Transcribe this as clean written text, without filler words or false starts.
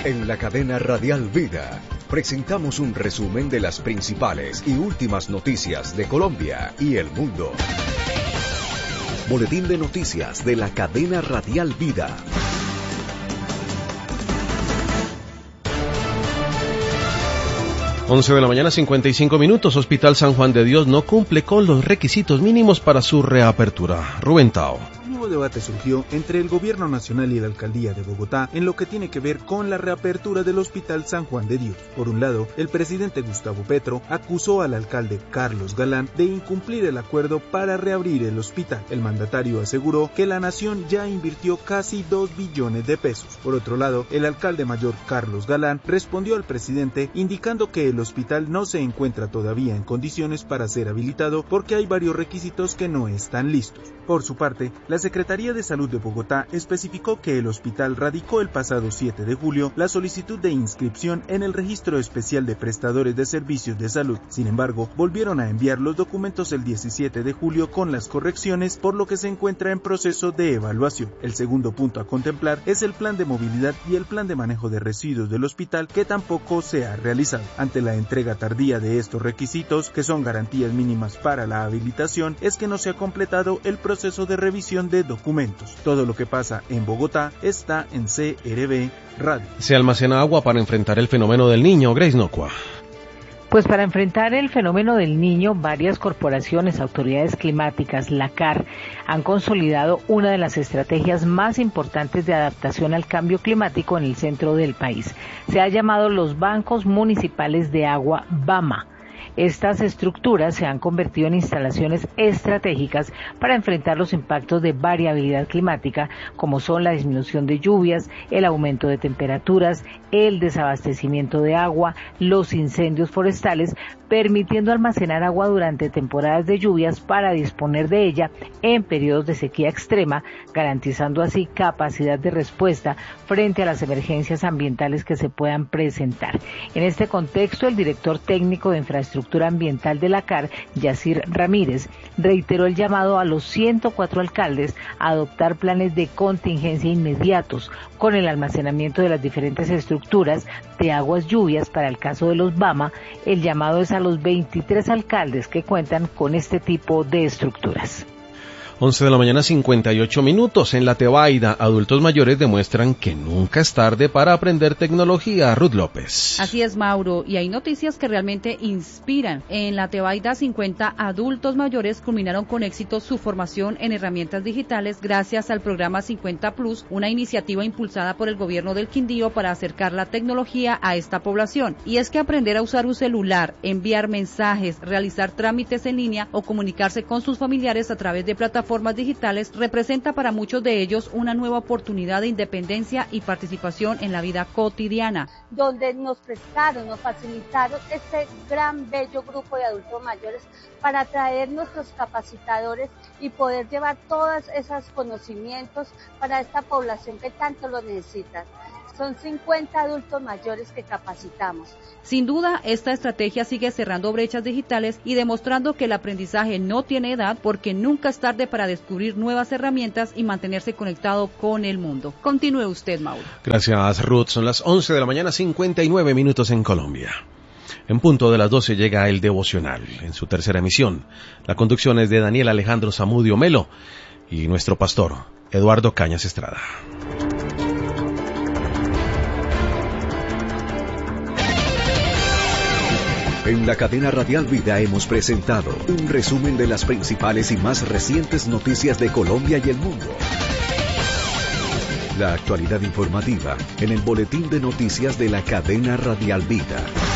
En la cadena Radial Vida presentamos un resumen de las principales y últimas noticias de Colombia y el mundo. Boletín de noticias de la cadena Radial Vida. Once de la mañana, 55 minutos. Hospital San Juan de Dios no cumple con los requisitos mínimos para su reapertura. Rubén Tao. Un nuevo debate surgió entre el gobierno nacional y la alcaldía de Bogotá en lo que tiene que ver con la reapertura del Hospital San Juan de Dios. Por un lado, el presidente Gustavo Petro acusó al alcalde Carlos Galán de incumplir el acuerdo para reabrir el hospital. El mandatario aseguró que la nación ya invirtió casi 2 billones de pesos. Por otro lado, el alcalde mayor Carlos Galán respondió al presidente indicando que el hospital no se encuentra todavía en condiciones para ser habilitado porque hay varios requisitos que no están listos. Por su parte, la Secretaría de Salud de Bogotá especificó que el hospital radicó el pasado 7 de julio la solicitud de inscripción en el Registro Especial de Prestadores de Servicios de Salud. Sin embargo, volvieron a enviar los documentos el 17 de julio con las correcciones, por lo que se encuentra en proceso de evaluación. El segundo punto a contemplar es el plan de movilidad y el plan de manejo de residuos del hospital, que tampoco se ha realizado. Ante la entrega tardía de estos requisitos, que son garantías mínimas para la habilitación, es que no se ha completado el proceso de revisión de documentos. Todo lo que pasa en Bogotá está en CRB Radio. Se almacena agua para enfrentar el fenómeno del Niño. Grace Nocua. Pues para enfrentar el fenómeno del Niño, varias corporaciones, autoridades climáticas, la CAR, han consolidado una de las estrategias más importantes de adaptación al cambio climático en el centro del país. Se ha llamado los Bancos Municipales de Agua, BAMA. Estas estructuras se han convertido en instalaciones estratégicas para enfrentar los impactos de variabilidad climática, como son la disminución de lluvias, el aumento de temperaturas, el desabastecimiento de agua, los incendios forestales, permitiendo almacenar agua durante temporadas de lluvias para disponer de ella en periodos de sequía extrema, garantizando así capacidad de respuesta frente a las emergencias ambientales que se puedan presentar. En este contexto, el director técnico de infraestructura ambiental de la CAR, Yacir Ramírez, reiteró el llamado a los 104 alcaldes a adoptar planes de contingencia inmediatos con el almacenamiento de las diferentes estructuras de aguas lluvias. Para el caso de los BAMA, el llamado es a los 23 alcaldes que cuentan con este tipo de estructuras. 11 de la mañana, 58 minutos. En la Tebaida, adultos mayores demuestran que nunca es tarde para aprender tecnología. Ruth López. Así es, Mauro, y hay noticias que realmente inspiran. En la Tebaida, 50 adultos mayores culminaron con éxito su formación en herramientas digitales gracias al programa 50 Plus, una iniciativa impulsada por el gobierno del Quindío para acercar la tecnología a esta población. Y es que aprender a usar un celular, enviar mensajes, realizar trámites en línea o comunicarse con sus familiares a través de plataformas digitales representa para muchos de ellos una nueva oportunidad de independencia y participación en la vida cotidiana. Donde nos prestaron, nos facilitaron este gran, bello grupo de adultos mayores para traer nuestros capacitadores y poder llevar todos esos conocimientos para esta población que tanto lo necesita. Son 50 adultos mayores que capacitamos. Sin duda, esta estrategia sigue cerrando brechas digitales y demostrando que el aprendizaje no tiene edad, porque nunca es tarde para descubrir nuevas herramientas y mantenerse conectado con el mundo. Continúe usted, Mauro. Gracias, Ruth. Son las 11 de la mañana, 59 minutos en Colombia. En punto de las 12 llega el devocional, en su tercera emisión. La conducción es de Daniel Alejandro Zamudio Melo y nuestro pastor, Eduardo Cañas Estrada. En la cadena Radial Vida hemos presentado un resumen de las principales y más recientes noticias de Colombia y el mundo. La actualidad informativa en el boletín de noticias de la cadena Radial Vida.